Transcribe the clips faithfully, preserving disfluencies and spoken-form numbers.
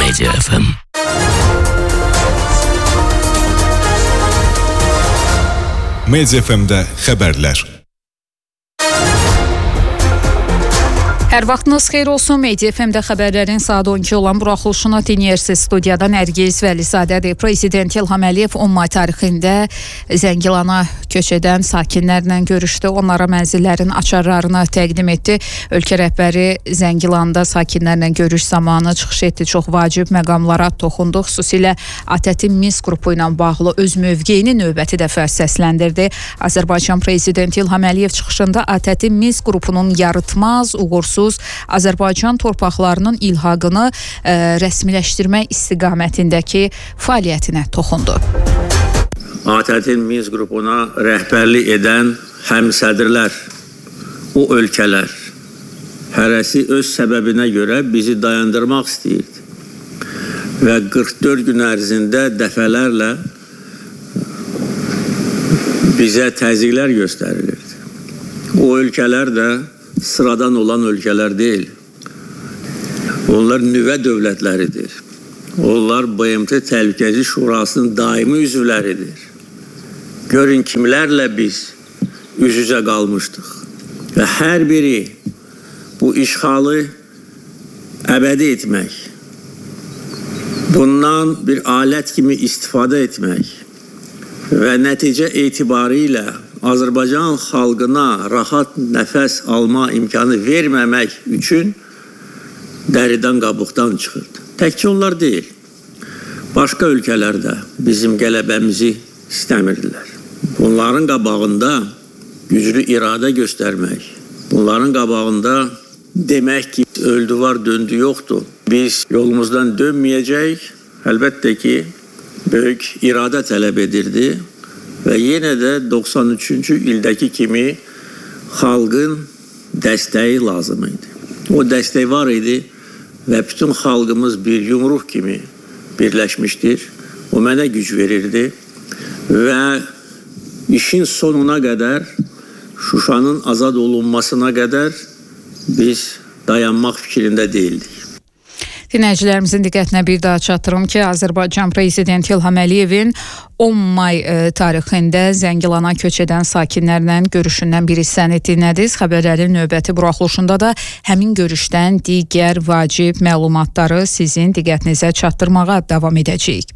Media F M. Media F M-də xəbərlər. Hər vaxtınız xeyir olsun. Media F M-də xəbərlərin saat on iki olan buraxılışını dinləyirsiniz. Studiyadan Nərgiz Vəlizadədir. Prezident İlham Əliyev on may tarixində Zəngilana köç edən sakinlərlə görüşdü. Onlara mənzillərin açarlarını təqdim etdi. Ölkə rəhbəri Zəngilanda sakinlərlə görüş zamanı çıxış etdi. Çox vacib məqamlara toxundu. Xüsusilə ATƏT-in Minsk qrupu ilə bağlı öz mövqeyini növbəti dəfə səsləndirdi. Azərbaycan Prezidenti İlham Əliyev çıxışında ATƏT-in Minsk qrupunun yarıtmaz, uğursuz Azərbaycan torpaqlarının ilhaqını ə, rəsmiləşdirmək istiqamətindəki fəaliyyətinə toxundu. ATƏT-in Minsk qrupuna rəhbərlik edən həmsədrlər, o ölkələr hərəsi öz səbəbinə görə bizi dayandırmaq istəyirdi və qırx dörd gün ərzində dəfələrlə bizə təzyiqlər göstərilirdi. O ölkələr də sıradan olan ölkələr deyil. Onlar nüvə dövlətləridir. Onlar B M T Təhlükəsizlik Şurasının daimi üzvləridir. Görün kimlərlə biz üz-üzə qalmışdıq. Və hər biri bu işğalı əbədi etmək, bundan bir alət kimi istifadə etmək və nəticə etibarilə Azərbaycan xalqına rahat nəfəs alma imkanı verməmək üçün dəridən qabıqdan çıxırdı. Təkcə onlar deyil, başqa ölkələr də bizim qələbəmizi istəmirdilər. Bunların qabağında güclü iradə göstərmək, bunların qabağında demək ki, öldü var, döndü yoxdur. Biz yolumuzdan dönməyəcəyik, əlbəttə ki, böyük iradə tələb edirdi. Və yenə də doxsan üçüncü ildəki kimi xalqın dəstəyi lazım idi. O dəstək var idi və bütün xalqımız bir yumruq kimi birləşmişdir. O mənə güc verirdi və işin sonuna qədər, Şuşanın azad olunmasına qədər biz dayanmaq fikrində deyildik. Dinləyicilərimizin diqqətinə bir daha çatdırım ki, Azərbaycan Prezidenti İlham Əliyevin on may tarixində Zəngilana köç edən sakinlərlə görüşündən bir hissəni dinlədiniz. Xəbərlərin növbəti buraxılışında da həmin görüşdən digər vacib məlumatları sizin diqqətinizə çatdırmağa davam edəcəyik.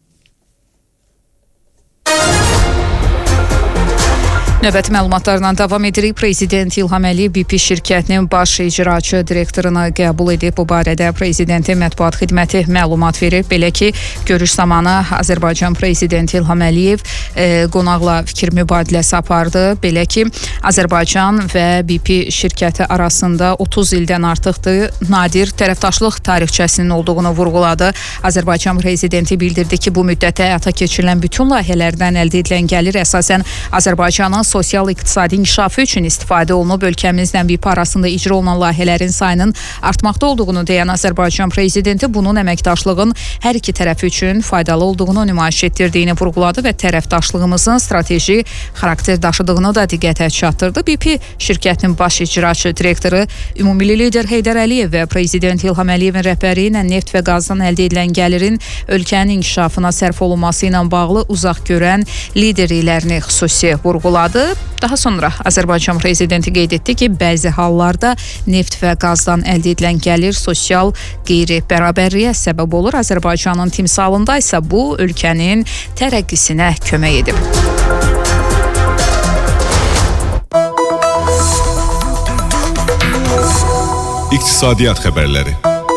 Növbəti məlumatlarla davam edirik. Prezident İlham Əliyev B P şirkətinin baş icraçı direktorunu qəbul edib. Bu barədə Prezidentin mətbuat xidməti məlumat verib. Belə ki, görüş zamanı Azərbaycan Prezidenti İlham Əliyev e, qonaqla fikir mübadiləsi apardı. Belə ki, Azərbaycan və B P şirkəti arasında otuz ildən artıqdır nadir tərəfdaşlıq tarixçəsinin olduğunu vurğuladı. Azərbaycan Prezidenti bildirdi ki, bu müddətdə həyata keçirilən bütün layihələrdən əldə edilən gəlir əsasən Azərbaycanın sosial-iqtisadi inkişafı üçün istifadə olunub. Ölkəmizlə B P arasında icra olunan layihələrin sayının artmaqda olduğunu deyən Azərbaycan Prezidenti bunun əməkdaşlığın hər iki tərəf üçün faydalı olduğunu nümayiş etdirdiyini vurğuladı və tərəfdaşlığımızın strateji xarakter daşıdığını da diqqətə çatdırdı. B P şirkətinin baş icraçı direktoru Ümumilli lider Heydər Əliyev və Prezident İlham Əliyevin rəhbəri ilə neft və qazdan əldə edilən gəlirin ölkənin inkişafına sərf olunması ilə bağlı uzaq görən liderliklərini xüsusi vurğuladı. Daha sonra Azərbaycan Prezidenti qeyd etdi ki, bəzi hallarda neft və qazdan əldə edilən gəlir sosial qeyri-bərabərliyə səbəb olur. Azərbaycanın timsalında isə bu ölkənin tərəqqisinə kömək edib. İqtisadiyyat xəbərləri.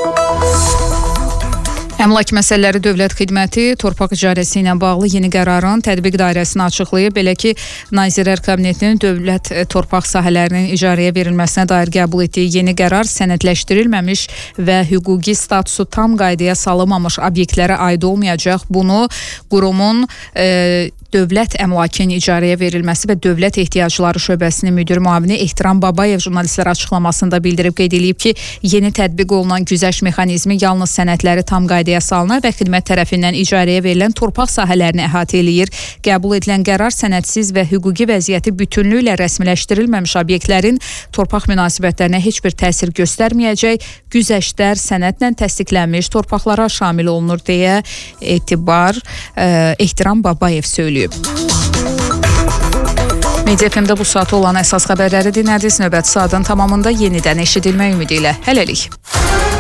Əmlak məsələləri Dövlət Xidməti torpaq icarəsi ilə bağlı yeni qərarın tətbiq dairəsini açıqlayıb. Belə ki, Nazirlər Kabinetinin dövlət torpaq sahələrinin icarəyə verilməsinə dair qəbul etdiyi yeni qərar sənədləşdirilməmiş və hüquqi statusu tam qaydaya salınmamış obyektlərə aid olmayacaq. Bunu qurumun e, Dövlət əmlakının icarəyə verilməsi və Dövlət ehtiyacları şöbəsinin müdiri müavini Ehtiram Babayev jurnalistlərə açıqlamasında bildirib qeyd edib ki, yeni tətbiq olunan güzəşt mexanizmi yalnız sənədləri tam qaydaya salınan və xidmət tərəfindən icarəyə verilən torpaq sahələrini əhatə eləyir. Qəbul edilən qərar sənədsiz və hüquqi vəziyyəti bütünlüklə rəsmiləşdirilməmiş obyektlərin torpaq münasibətlərinə heç bir təsir göstərməyəcək, güzəştlər sənədlə təsdiqlənmiş torpaqlara şamil olunur deyə Etibar e, Ehtiram Babayev söylüyor. Media F M-də bu saata olan əsas xəbərləri dinlədiniz. Növbəti saatın tamamında yenidən eşidilmək ümidi ilə. Hələlik.